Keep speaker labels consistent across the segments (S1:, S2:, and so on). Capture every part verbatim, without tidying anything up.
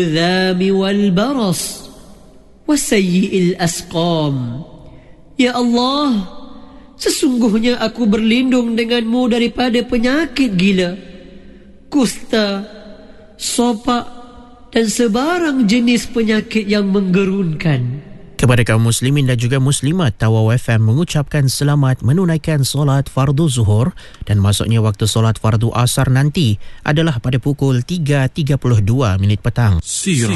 S1: الذام والبرص وسيء الأسقام. Ya Allah, sesungguhnya aku berlindung denganmu daripada penyakit gila, kusta, sopak dan sebarang jenis penyakit yang menggerunkan.
S2: Kepada kaum muslimin dan juga muslimat, Tawau F M mengucapkan selamat menunaikan solat fardu zuhur dan masuknya waktu solat fardu asar nanti adalah pada pukul tiga tiga puluh dua minit petang.
S3: Sirah.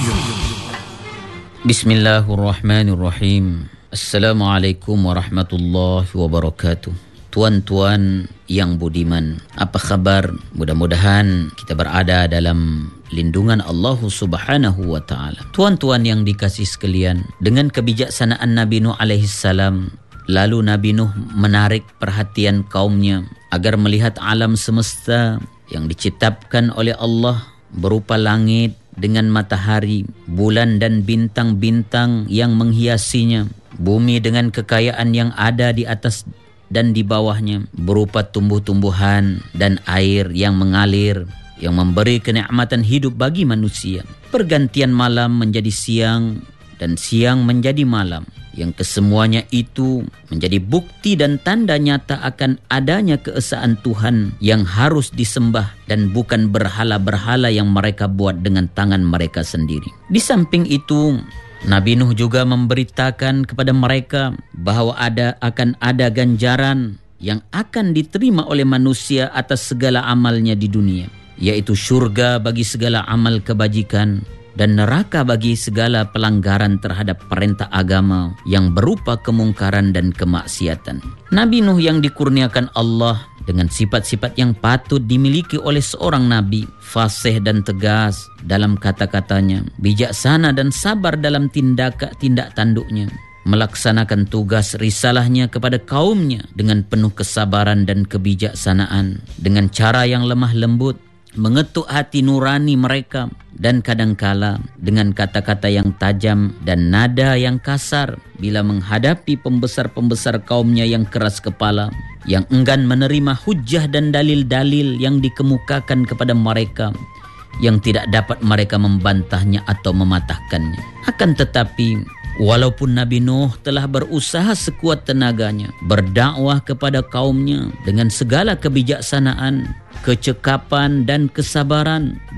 S4: Bismillahirrahmanirrahim. Assalamualaikum warahmatullahi wabarakatuh. Tuan-tuan yang budiman, apa khabar? Mudah-mudahan kita berada dalam lindungan Allah Subhanahu wa taala. Tuan-tuan yang dikasihi sekalian, dengan kebijaksanaan Nabi Nuh alaihi salam, lalu Nabi Nuh menarik perhatian kaumnya agar melihat alam semesta yang diciptakan oleh Allah berupa langit dengan matahari, bulan dan bintang-bintang yang menghiasinya, bumi dengan kekayaan yang ada di atas dan di bawahnya berupa tumbuh-tumbuhan dan air yang mengalir yang memberi kenikmatan hidup bagi manusia. Pergantian malam menjadi siang dan siang menjadi malam, yang kesemuanya itu menjadi bukti dan tanda nyata akan adanya keesaan Tuhan yang harus disembah dan bukan berhala-berhala yang mereka buat dengan tangan mereka sendiri. Di samping itu, Nabi Nuh juga memberitakan kepada mereka bahawa ada akan ada ganjaran yang akan diterima oleh manusia atas segala amalnya di dunia, yaitu syurga bagi segala amal kebajikan dan neraka bagi segala pelanggaran terhadap perintah agama yang berupa kemungkaran dan kemaksiatan. Nabi Nuh yang dikurniakan Allah dengan sifat-sifat yang patut dimiliki oleh seorang nabi, fasih dan tegas dalam kata-katanya, bijaksana dan sabar dalam tindak tindak tanduknya, melaksanakan tugas risalahnya kepada kaumnya dengan penuh kesabaran dan kebijaksanaan, dengan cara yang lemah lembut, mengetuk hati nurani mereka, dan kadangkala dengan kata-kata yang tajam dan nada yang kasar bila menghadapi pembesar-pembesar kaumnya yang keras kepala, yang enggan menerima hujjah dan dalil-dalil yang dikemukakan kepada mereka, yang tidak dapat mereka membantahnya atau mematahkannya. Akan tetapi, walaupun Nabi Nuh telah berusaha sekuat tenaganya berdakwah kepada kaumnya dengan segala kebijaksanaan, kecekapan dan kesabaran,